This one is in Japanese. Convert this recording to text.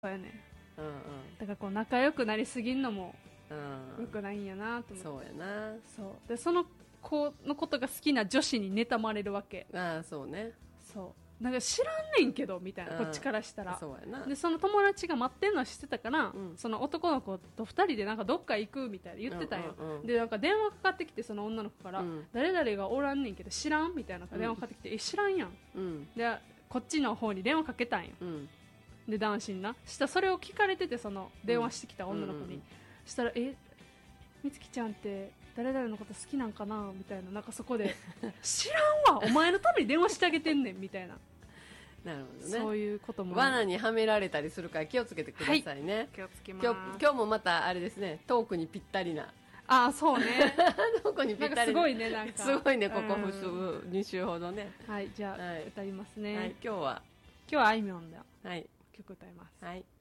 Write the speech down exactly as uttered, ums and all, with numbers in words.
そうやね、 うんうん、 だからこう仲良くなりすぎんのもうん、 よくないんやなと思って、 そうやな、 そうでその子のことが好きな女子に妬まれるわけ。 ああそうね、 そうなんか知らんねんけどみたいな、 うん、 こっちからしたら。 そうやな。 でその友達が待ってんのは知ってたから、 うん、 その男の子とふたりでなんかどっか行くみたいな言ってたんよ、 うんうんうん、 でなんか電話かかってきて、その女の子から、うん、誰々がおらんねんけど知らんみたいな電話かかってきて、うん、え知らんやん、うん、でこっちの方に電話かけたんよ、うん、で男子になしたらそれを聞かれてて、その電話してきた女の子に、うんうんうん、したらえみつきちゃんって誰々のこと好きなんかなみたいな、なんかそこで知らんわお前のために電話してあげてんねんみたいな。 なるほどね、 そういうことも罠にはめられたりするから気をつけてくださいね、はい、 気をつけます。 今日、今日もまたあれですね、トークにぴったりな、 ああそうねトークにぴったりな、 なんかすごいね、なんかすごいね、ここに週ほどね。 はい、じゃあ、はい、歌いますね、 はい、今日は今日はあいみょんだよ、 はい、 曲歌います。 はい。